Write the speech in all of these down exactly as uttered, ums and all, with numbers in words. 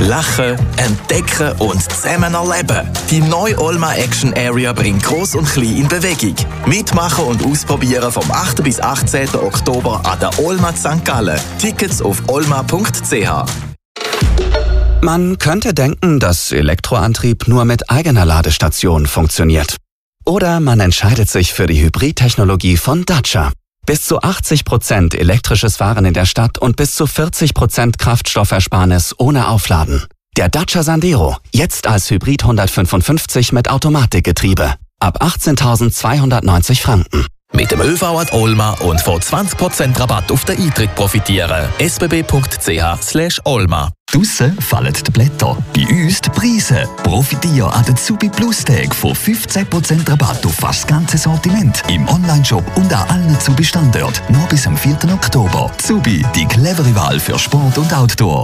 Lachen, entdecken und zusammen erleben. Die neue Olma Action Area bringt Gross und Klein in Bewegung. Mitmachen und ausprobieren vom achten bis achtzehnten Oktober an der Olma Sankt Gallen. Tickets auf olma punkt c h. Man könnte denken, dass Elektroantrieb nur mit eigener Ladestation funktioniert. Oder man entscheidet sich für die Hybridtechnologie von Dacia. Bis zu achtzig Prozent elektrisches Fahren in der Stadt und bis zu vierzig Prozent Kraftstoffersparnis ohne Aufladen. Der Dacia Sandero, jetzt als Hybrid hundertfünfundfünfzig mit Automatikgetriebe. Ab achtzehntausendzweihundertneunzig Franken. Mit dem ÖV an Olma und von zwanzig Prozent Rabatt auf den Eintritt profitieren. s b b punkt c h slash olma. Draussen fallen die Blätter, bei uns die Preise. Profitiere an den Zubi Plus Tag von fünfzehn Prozent Rabatt auf fast das ganze Sortiment im Onlineshop und an allen Zubi-Standorten. Nur bis am vierten Oktober. Zubi, die clevere Wahl für Sport und Outdoor.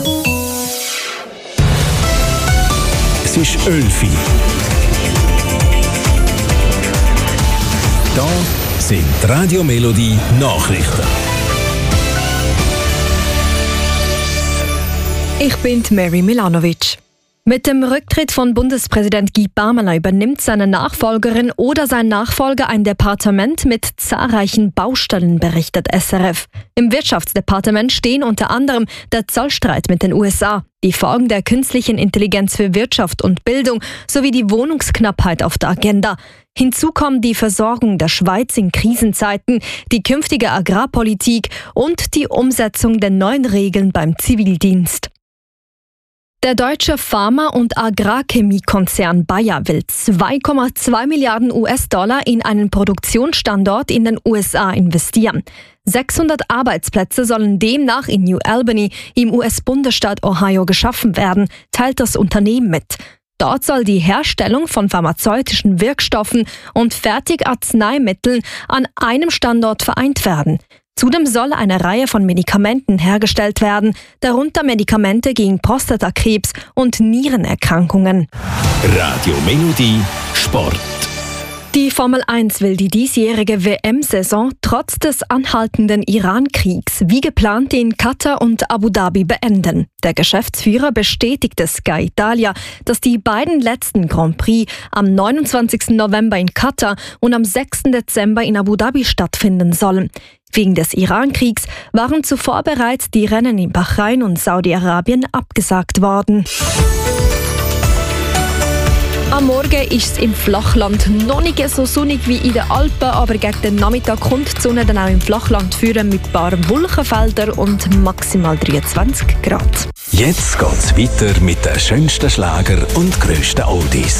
Es ist elf Uhr. Da sind die Radio Melodie Nachrichten. Ich bin Mary Milanovic. Mit dem Rücktritt von Bundespräsident Guy Parmelin übernimmt seine Nachfolgerin oder sein Nachfolger ein Departement mit zahlreichen Baustellen, berichtet S R F. Im Wirtschaftsdepartement stehen unter anderem der Zollstreit mit den U S A, die Folgen der künstlichen Intelligenz für Wirtschaft und Bildung sowie die Wohnungsknappheit auf der Agenda. Hinzu kommen die Versorgung der Schweiz in Krisenzeiten, die künftige Agrarpolitik und die Umsetzung der neuen Regeln beim Zivildienst. Der deutsche Pharma- und Agrarchemiekonzern Bayer will zwei Komma zwei Milliarden U S-Dollar in einen Produktionsstandort in den U S A investieren. sechshundert Arbeitsplätze sollen demnach in New Albany im U S-Bundesstaat Ohio geschaffen werden, teilt das Unternehmen mit. Dort soll die Herstellung von pharmazeutischen Wirkstoffen und Fertigarzneimitteln an einem Standort vereint werden. Zudem soll eine Reihe von Medikamenten hergestellt werden, darunter Medikamente gegen Prostatakrebs und Nierenerkrankungen. Radio Melodie Sport. Die Formel eins will die diesjährige W M-Saison trotz des anhaltenden Iran-Kriegs wie geplant in Katar und Abu Dhabi beenden. Der Geschäftsführer bestätigte Sky Italia, dass die beiden letzten Grand Prix am neunundzwanzigsten November in Katar und am sechsten Dezember in Abu Dhabi stattfinden sollen. Wegen des Iran-Kriegs waren zuvor bereits die Rennen in Bahrain und Saudi-Arabien abgesagt worden. Am Morgen ist es im Flachland noch nicht so sonnig wie in den Alpen, aber gegen den Nachmittag kommt die Sonne dann auch im Flachland führen mit ein paar Wolkenfeldern und maximal dreiundzwanzig Grad. Jetzt geht's weiter mit den schönsten Schlager und grössten Oldies.